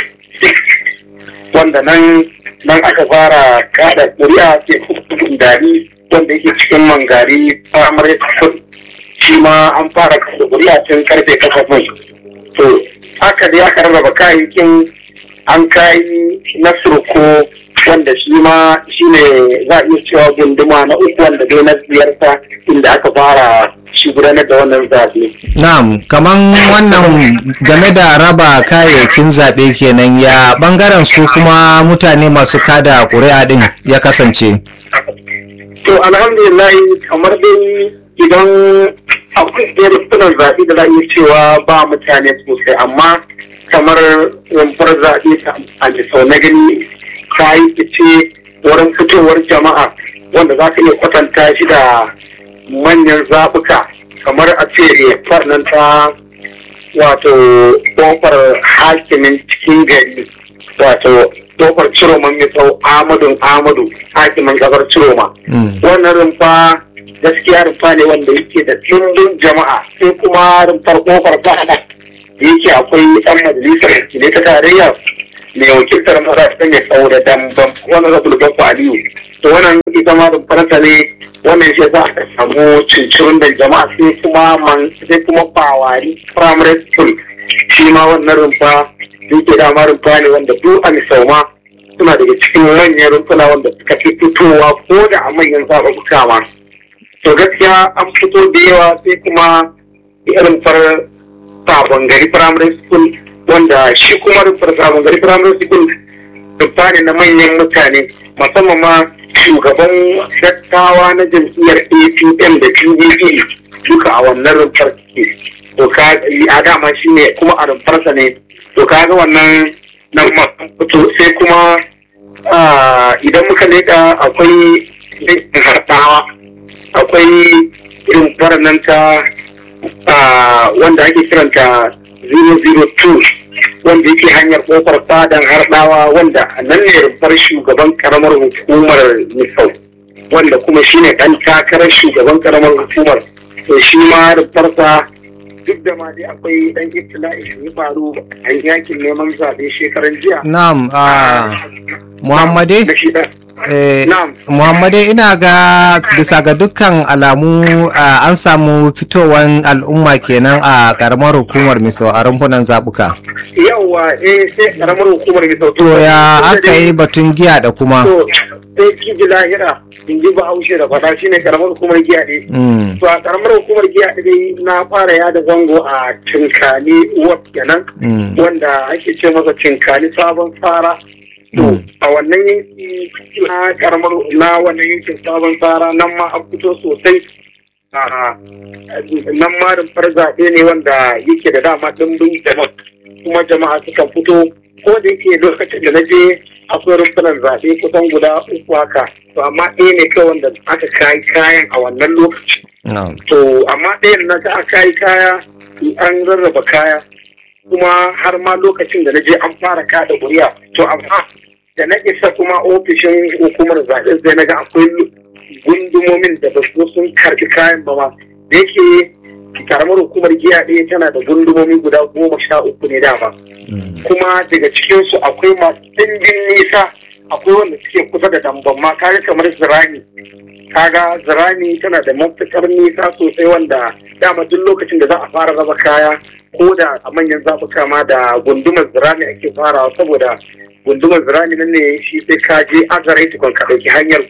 wanda nan aka fara kada ƙuri'a ke Gundari wanda yake cikin Mangari Primary School, shi ma an fara kada ƙuri'a tun karfe 8. To haka dai aka rarraba kayayyakin, an kayi na Surko wanda shi ma shi ne za a iya cewa gunduma na uku wanda dai na ziyarta inda aka fara shi gudanar da wannan zaɓe. Na'am, kaman wannan game da raba kayayyakin zaɓe kenan, ya bangaren su kuma mutane masu kada ƙuri'a din ya kasance. To alhamdulillah kamar dai idan akwai da rufunan zaɓe da za a iya cewa ba mutane sosai, amma kamar rumfar zaɓe ta Misau na gani ta yi fice wurin fitowar jama'a wanda za ka iya kwatanta shi da manyan zaɓuka, kamar a ce rumfar nan ta wato ƙofar hakimin cikin gari, wato ƙofar Ciroman Misau Ahmadu hakimin gabar Ciroma. Wannan rumfa gaskiya rumfa ne wanda yake da ɗimbin jama'a. Sai kuma rumfar ƙofar Bana da yake akwai ɗan majalisar wakilai ta tarayya mai wakiltar maraɗi mai tsawo da damban wani rabu da Aliyu. To wannan ita ma rumfarsa ne wannan shi za a samu cincirin da jama'a sai kuma Bawari Primary School shi ma wannan rumfa yake da ma rumfa ne wanda duk a Misau suna daga cikin manyan rumfuna wanda suka fi fitowa ko da a manyan zaɓuɓɓuka ma. To gaskiya an fito da yawa sai kuma irin farar Sabon Gari Primary School wanda shi kuma rumfar Sabon Gari Primary School rumfa ne na manyan mutane musamman ma shugaban dattawa na jam'iyyar APM da PDP duka a wannan rumfar ke. To a dama shi ne kuma a rumfarsa ne. To kaga wannan nan ma fito sai kuma idan muka leka akwai hartawa akwai rumfar nan ta wanda ake kiranta 002 wanda yake hanyar kofar fadan hardawa wanda nan ne rumfar shugaban karamar hukumar Misau wanda kuma shine dan takarar shugaban karamar hukumar. To shi ma rumfarsa duk da ma dai akwai dan ibtila'i shi faru a yakin neman zaɓe shekaran jiya. Na'am, Muhammade ina ga bisa ga dukkan alamu an samu fitowar al'umma kenan a karamar hukumar Misau a rumfunan zabuka. Yawwa sai karamar hukumar Misau. To ya aka yi batun giya da kuma? Sai kiji lahira in ji Bahaushe da fada shine karamar hukumar giya ne. To a karamar hukumar giya dai na fara yada zango a Cinkani Ward kenan wanda ake ce masa Cinkani Sabon Fara. To a wannan yanki na karamar na wannan yankin Sabon Fara nan ma an fito sosai. Nan ma rumfar zaɓe ne wanda yake da dama dimbin jama'a kuma jama'a suka fito ko da yake lokacin da na je akwai rumfunan zaɓe kusan guda 3 haka. To amma ɗaya ne kawai wanda aka kayi kayan a wannan lokaci. To amma ɗayan na aka kayi kaya an rarraba kaya kuma har ma lokacin da na je an fara kada ƙuri'a. To amma da na isa kuma ofishin hukumar zaɓe sai na ga akwai gundumomin da ba su sun karɓi kayan ba ma da yake karamar hukumar giya ɗaya tana da gundumomi guda 13 ne dama kuma daga cikinsu akwai masu ɗimbin nisa akwai wanda suke kusa da damban ma kaga kamar zirani tana da matuƙar nisa sosai wanda dama duk lokacin da za a fara raba kaya ko da a manyan zaɓuka ma da gundumar zirani ake farawa saboda gundumar zirani nan ne shi sai ka je azarai tukun ka ɗauki hanyar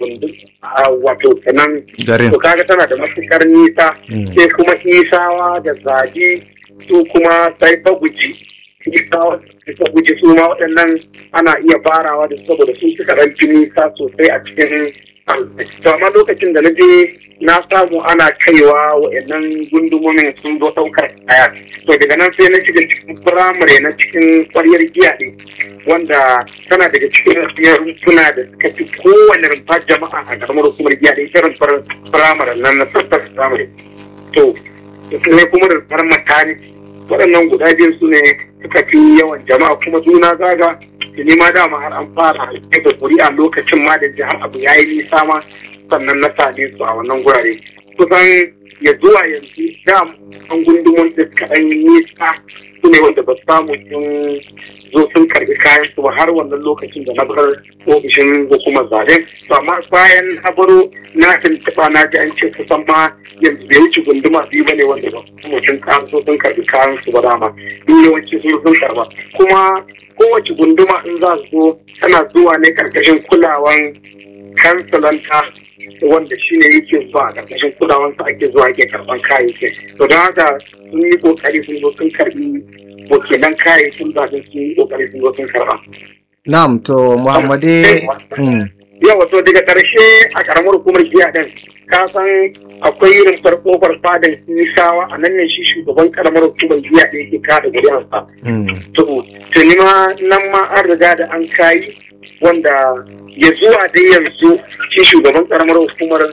wato sanan to kaga tana da matuƙar nisa sai kuma isawa da zagi su kuma sai baguji isawa da baguji su ma waɗannan ana iya farawa da saboda sun suka ɗauki nisa sosai a cikin to amma lokacin da na je na samu ana kaiwa wa'annan gundumomin sun zo ɗaukar kaya to daga nan sai na shiga cikin firamare na cikin ƙwaryar giya ne wanda tana daga cikin rumfuna da suka fi kowane rumfa jama'a a ƙaramar hukumar giya ne ita rumfar firamare nan na sassan firamare to sai kuma rumfar maternity waɗannan guda biyu su ne suka fi yawan jama'a kuma juna zaga ne ma dama har an fara da kuri'a lokacin ma da jihar abu ya yi nisa ma sannan na same su a wannan gurare kusan ya zuwa yanzu da an gundumin da suka ɗan yi nisa su ne wanda ba su samu sun zo sun karɓi kayan su ba har wannan lokacin da na bar ofishin hukumar zaɓe to amma bayan na baro na tuntuɓa na ji an ce kusan ma yanzu bai wuce gunduma biyu ba ne wanda ba mutum kan so sun karɓi kayan su ba dama duk yawanci sun karɓa kuma kowace gunduma in za su zo tana zuwa ne karkashin kulawan kansilanta wanda shi ne yake zuwa a karkashin kulawansa ake zuwa ake karban kayayyaki to don haka sun yi kokari sun zo sun karbi wakilan kayayyakin zaɓen sun yi kokari sun zo sun karba. Na'am to Muhammade. Yawa to daga ƙarshe a ƙaramar hukumar giya ɗin ka san akwai rumfar kofar fadan nisawa a nan ne shi shugaban ƙaramar hukumar giya ɗin yake kada gudunarsa. To tuni ma nan ma an riga da an kayi wanda ya zuwa dai yanzu shi shugaban ƙaramar hukumar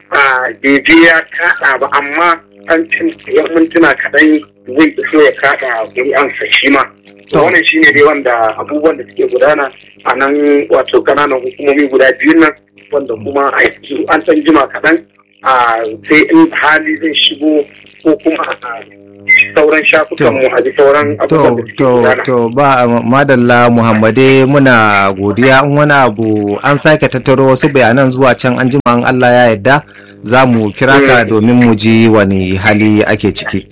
daidai ya kaɗa ba amma an cin yan mintuna kaɗan zai so ya kaɗa guri'ansa shi ma. Wannan shi ne dai wanda abubuwan da suke gudana a nan wato kananan hukumomi guda biyun nan wanda kuma a yanzu an san jima kaɗan sai in hali zai shigo ko kuma sauran shafukan mu a ji sauran abubuwan to ba madalla Muhammade muna godiya. In wani abu an sake tattaro wasu bayanan zuwa can an jima in Allah ya yarda za mu kira ka domin mu ji wani hali ake ciki.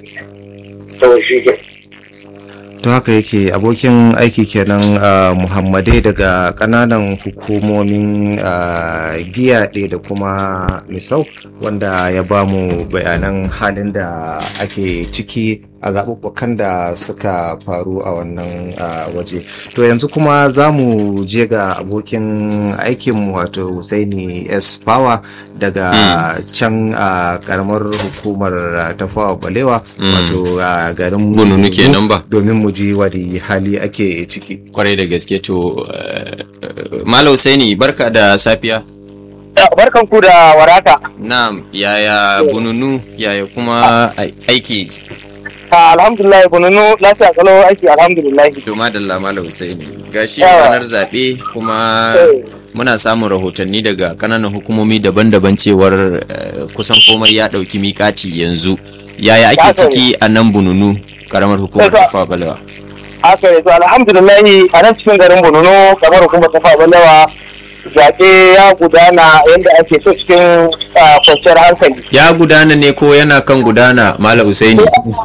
To haka yake abokin aiki kenan Muhammade daga kananan hukumomin Giyaɗe da kuma Misau, wanda ya ba mu bayanan halin da ake ciki a zaɓuɓɓukan da suka faru a wannan waje. To yanzu kuma za mu je ga abokin aikinmu wato Husaini S. Power daga can a karamar hukumar Tafawa Balewa wato garin Bununu kenan ba, domin mu ji wani hali ake ciki. Kwarai da gaske. To Malam Husaini, barka da safiya. Barkan ku da waraka. Na'am, yaya Bununu, yaya kuma aiki? Alhamdulillah, Bununu lafiya kalau aiki alhamdulillah. To madalla Malam Husaini, gashi ranar zaɓe kuma muna samun rahotanni daga kananan hukumomi daban-daban cewar kusan komai ya ɗauki miƙati yanzu. Yaya ake ciki a nan Bununu, karamar hukumar Tafawa Balewa? Haka ne, to alhamdulillah a nan cikin garin Bununu, karamar hukumar Tafawa Balewa, zaɓe ya gudana yadda ake so cikin kwanciyar hankali. Ya gudana ne ko yana kan gudana, Malam Husaini?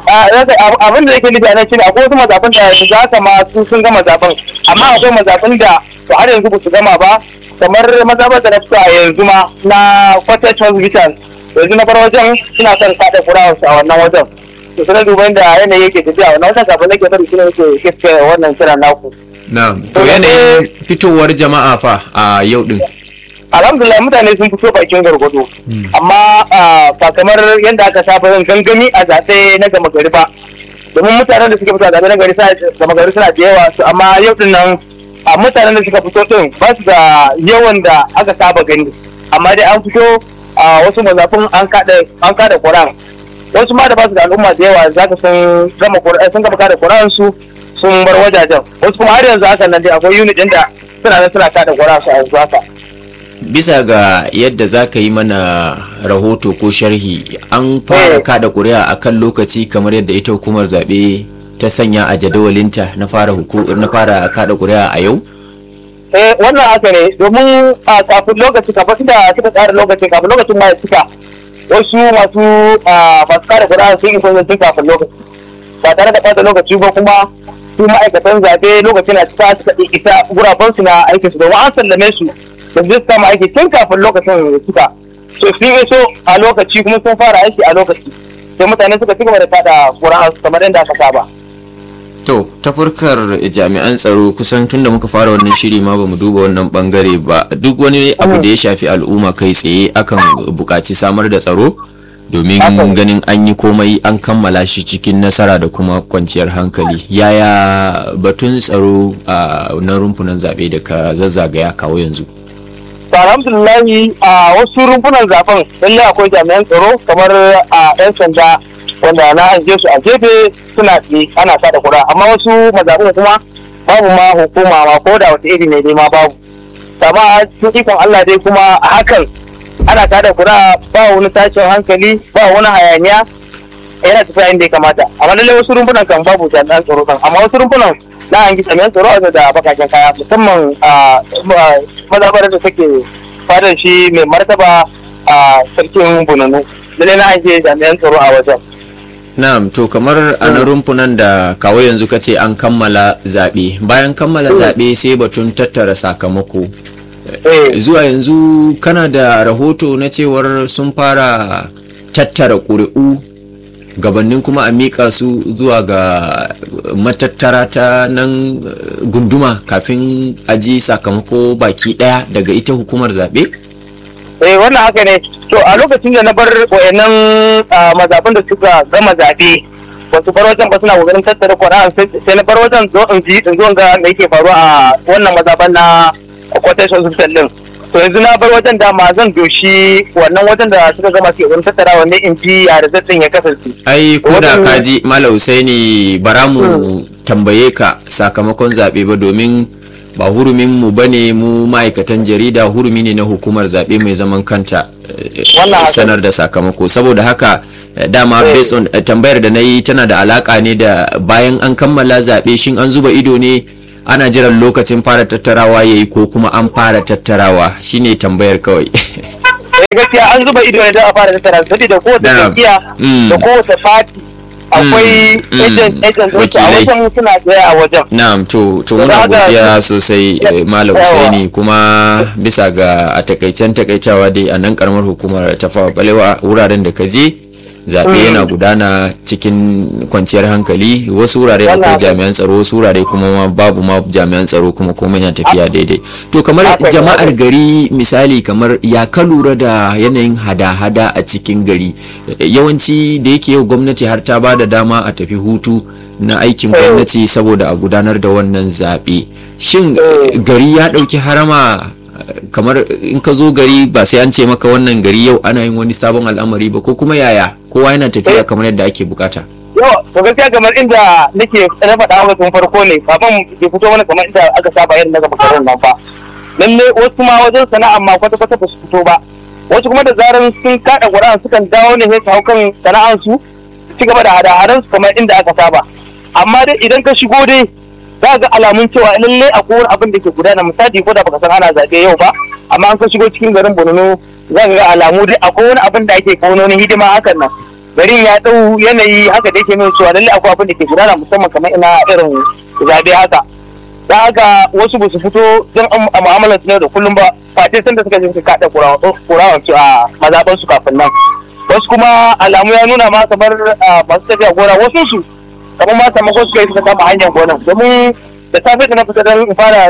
Abin da yake nufi a nan shine akwai wasu mazaɓin da za ka ma sun gama zaɓen, amma akwai mazaɓin da har yanzu ba su gama ba, kamar mazaɓar da na fito a yanzu ma na Cottage Hospital, yanzu na bar wajen suna son kaɗa kurawarsu a wannan wajen. To sai duba da yanayi yake tafiya wannan wajen kafin nake bari shi ne yake kiske wannan kiran naku. Na'am. To yanayin fitowar jama'a fa a yau din? Alhamdulillah mutane sun fito bakin gargado. Amma ba kamar yadda aka saba yin gangami a zaɓe na gama gari ba. Domin mutanen da suka fito a zaɓe na gama gari suna da yawa su, amma yau din nan mutanen da suka fito din ba su da yawan da aka saba gani. Amma dai an fito a wasu mazafin an kada Quran. Wasu ma da ba su da al'umma da yawa za ka sun gama kada Quran su sun bar wajajen. Wasu kuma har yanzu haka nan dai akwai unit ɗin da suna kada Quran su a yanzu haka. Bisa ga yadda za ka yi mana rahoto ko sharhi, an fara kada ƙuri'a a kan lokaci kamar yadda ita hukumar zaɓe ta sanya a jadawalinta na fara kada ƙuri'a a yau? Wannan haka ne, domin kafin lokaci kafin da suka tsara lokacin kafin lokacin ma ya cika, wasu masu kada ƙuri'a sun yi kwanzantin kafin lokaci ba tare da ɓata lokaci ba, kuma su ma'aikatan zaɓe lokacin na cika suka isa gurabansu na aikinsu domin an sallame su da zai kama aiki tun kafin lokacin suka, so sun iso a lokaci kuma sun fara aiki a lokaci, sai mutane suka cigaba da kada ƙuri'a kamar yadda aka saba. To ta furkar jami'an tsaro kusan tun da muka fara wannan shiri ma bamu duba wannan bangare ba, duk wani abu da ya shafi al'umma kai tsaye akan buƙaci samar da tsaro domin ganin an yi komai an kammala shi cikin nasara da kuma kwanciyar hankali. Yaya batun tsaro a na rumfunan zaɓe da ka zazzagaya kawo yanzu? Alhamdulillahi a wasu rumfunan zaben lalle akwai jami'an tsaro kamar a 'yan sanda wanda na ajiye su a gefe suna tsaye ana kada kura, amma wasu mazaɓin kuma babu ma hukuma ma ko da wata iri ne dai ma babu. Amma cikin ikon Allah dai kuma a hakan ana kada kura ba wani tashin hankali ba wani hayaniya, yana tafiya inda ya kamata. Amma lallai wasu rumfunan kan babu jami'an tsaro kan, amma wasu rumfunan na an gisa jami'an tsaro da bakaken kaya, musamman mazaɓar da take fadar shi mai martaba a sarkin Bununu, lallai na an gisa jami'an tsaro a wajen. Na'am, to kamar a na rumfunan da kawo yanzu kace an kammala zaɓe, bayan kammala zaɓe sai batun tattara sakamako. Zuwa yanzu kana da rahoto na cewar sun fara tattara ƙuri'u gabanin kuma a miƙa su zuwa ga matattara ta nan gunduma kafin aji sakamako baki ɗaya daga ita hukumar zaɓe? Wannan haka ne. To a lokacin da na bar wayannan mazaɓin da suka gama zaɓe wasu bar wajen ba suna kokarin tattara Qur'an, sai na bar wajen zo in ga me yake faruwa a wannan mazaɓan na quotation hospital din. To yanzu na bar wajen dama zan doshi wannan wajen da suka gama su kokarin tattara wanne in ji a result ya kasance. Ai ko da ka ji Malam Husaini bara mu tambaye ka sakamakon zaɓe ba, domin ba hurumin mu bane mu ma'aikatan jarida, hurumi ne na hukumar zaɓe mai zaman kanta sanar da sakamako. Saboda haka dama based on tambayar da na yi tana da alaka ne da bayan an kammala zaɓe shin an zuba ido ne ana jiran lokacin fara tattarawa yayi ko kuma an fara tattarawa shine tambayar kawai. Gaskiya an zuba ido ne don a fara tattara saboda kowace jam'iyya da kowace fati akwai agent wacce a wajen suna tsaye a wajen. Na'am to muna godiya sosai Malam Usaini kuma bisa ga a takaitawa dai a nan karamar hukumar Tafawa Balewa wuraren da ka je zaɓe yana gudana cikin kwanciyar hankali, wasu wurare akwai jami'an tsaro, wasu wurare kuma babu ma jami'an tsaro, kuma komai yana tafiya daidai. To kamar jama'ar gari misali, kamar ya ka lura da yanayin hada-hada a cikin gari, yawanci da yake yau gwamnati har ta ba da dama a tafi hutu na aikin gwamnati saboda a gudanar da wannan zaɓe, shin gari ya ɗauki harama? Kamar in ka zo gari ba sai an ce maka wannan gari yau ana yin wani sabon al'amari ba, ko kuma yaya kowa yana tafiya kamar yadda ake bukata? Yau to gaskiya kamar inda nake na faɗa wa tun farko ne, kafin ke fito mana kamar inda aka saba irin na gaba karon nan fa. Lalle wasu ma wajen sana'a ma kwata-kwata ba su fito ba. Wasu kuma da zaran sun kaɗa ƙuri'an sukan dawo ne sai su hau kan sana'ansu su ci gaba da hada-hadan su kamar inda aka saba. Amma dai idan ka shigo dai za ga alamun cewa lallai akwai wani abin da ke gudana, misali ko da baka san ana zaɓe yau ba, amma an ka shigo cikin garin Borno za ka ga alamu dai akwai wani abin da ake kawo wani hidima hakan nan. Garin ya ɗau yanayi haka da yake nuna cewa lallai akwai abin da ke gudana, musamman kamar ina irin zaɓe haka. Da haka wasu ba su fito don a mu'amalar su ne da kullum ba, face sanda suka je suka kaɗa kurawan su a mazaɓan su kafin nan. Wasu kuma alamu ya nuna ma kamar masu tafiya gona, wasu su kamar ma samakon suka yi suka kama hanyar gonan, domin da safe da na fita don fara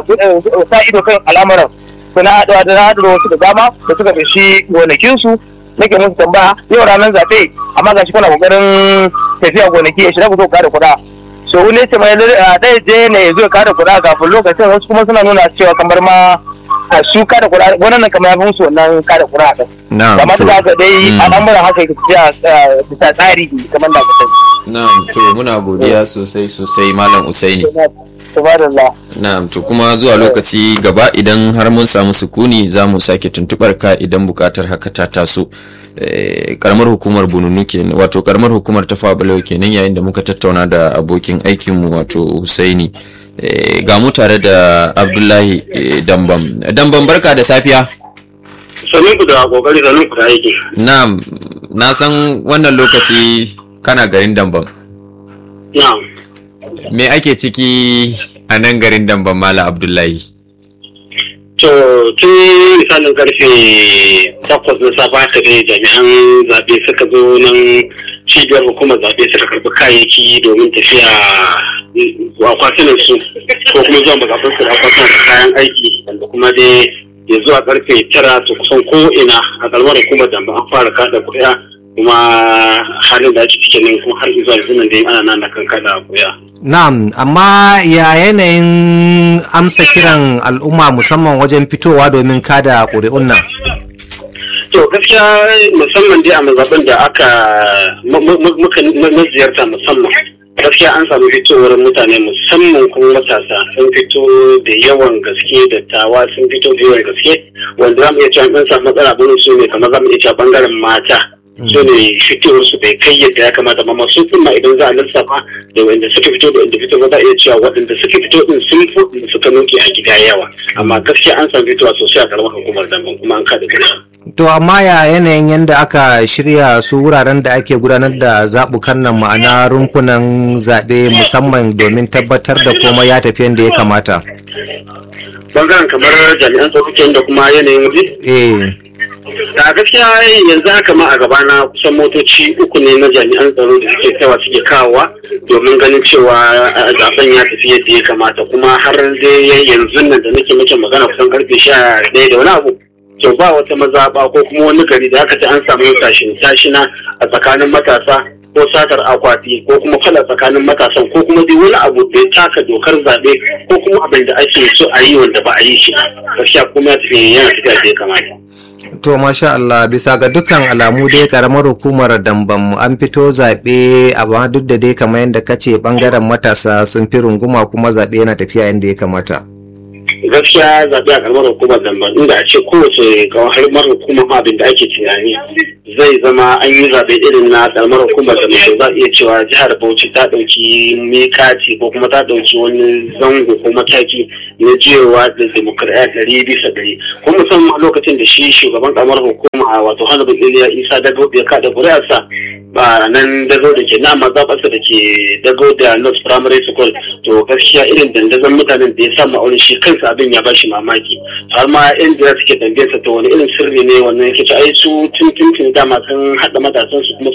sa ido kan al'amuran suna haɗuwa da wasu da dama da suka feshi gonakinsu. Nake musu tambaya yau ranar zaɓe amma ga shi kuna kokarin tafiya gonaki ya shi na fito kada kuɗa, so wani ce mai ɗaya je ne ya zo ya kada kuɗa kafin lokacin. Wasu kuma suna nuna cewa kamar ma su kada kuɗa gonan nan kamar ya fi musu wannan kada kuɗa ɗin. Kamar da haka dai al'amuran haka ya tafiya bisa tsari kamar da ka Na'am, to muna godiya sosai Malam Usaini. Na'am, to kuma zuwa lokaci gaba idan har mun samu sukuni za mu sake tuntubar ka idan bukatar haka ta taso. Karamar hukumar Bununu kenan, wato karamar hukumar Tafawa Balewa kenan, yayin da muka tattauna da abokin aikinmu wato Usaini. Ga mu tare da Abdullahi Dambam. Dambam, barka da safiya. Sanin ku da kokari, sanin ku da aiki. Na'am, na san wannan lokaci kana garin Dambam. Na'am. Me ake ciki a nan garin Dambam, Malam Abdullahi? To tun misalin karfe 8 na safa haka dai jami'an zaɓe suka zo nan cibiyar hukumar zaɓe suka karɓi kayayyaki domin tafiya akwatunan su ko kuma zuwa mazaɓar su da akwatunan kayan aiki, wanda kuma dai ya zuwa karfe 9 to kusan ko ina a kalmar hukumar Dambam an fara kada kuri'a, kuma halin da ake cikin nan kuma har zuwa yanzu nan dai ana nan kan kada kuri'a. Na'am, amma ya yanayin amsa kiran al'umma musamman wajen fitowa domin kada ƙuri'un nan? To gaskiya musamman dai a mazaɓin da aka muka na ziyarta musamman, gaskiya an samu fitowar mutane musamman kuma matasa sun fito da yawan gaske, dattawa sun fito da yawan gaske, wanda za mu iya cewa an samu matsala abin su ne kamar za mu iya cewa bangaren mata. So ne fitowar su bai kai yadda ya kamata ba, masu kuma idan za a lissafa da wanda suka fito da wanda fito ba za a iya cewa waɗanda suka fito din sun fi suka nuke a gida yawa, amma gaskiya an samu fitowa sosai a karamar hukumar Dambam kuma an kada gida. To amma ya yanayin yadda aka shirya su wuraren da ake gudanar da zaɓukan nan, ma'ana rumfunan zaɓe musamman domin tabbatar da komai ya tafi yadda ya kamata? Bangaren kamar jami'an tsaro da kuma yanayin waje? Da gaskiya yanzu haka ma a gabana kusan motoci 3 ne na jami'an tsaro da suke kaiwa suke kawowa domin ganin cewa zaben ya tafi yadda ya kamata, kuma har dai yanzu nan da nake miki magana kusan karfe 11 da wani abu, to ba wata mazaɓa ko kuma wani gari da aka ce an samu tashina a tsakanin matasa ko satar akwati ko kuma fala tsakanin matasan ko kuma dai wani abu da ya taka dokar zaɓe ko kuma abin da ake so a yi wanda ba a yi shi, gaskiya kuma yana tafiya da ya kamata. To masha Allah, bisa ga dukkan alamu dai karamar hukumar Dambam an fito zaɓe, amma duk da dai kamar yadda kace bangaren matasa sun fi runguma kuma zaɓe yana tafiya yadda ya kamata. gaskiya zaɓe a karamar hukumar Damba inda a ce kowace karamar hukumar abin da ake tunani zai zama an yi zaɓe irin na karamar hukumar Damba za a iya cewa jihar Bauchi ta ɗauki mikati ko kuma ta ɗauki wani zango ko mataki na jiyowa da demokradiyya 100%. Kuma musamman lokacin da shi shugaban karamar hukuma wato Honorable Iliya Isa Dago ya kada ƙuri'arsa ba nan dago da ke na mazaɓarsa da ke dago da North Primary School, to gaskiya irin dandazon mutanen da ya samu a wani shi kansa abin ya bashi mamaki, har ma yan jira suke tambayarsa to wani irin sirri ne wannan yake ci ai su tun dama sun haɗa matasan su kuma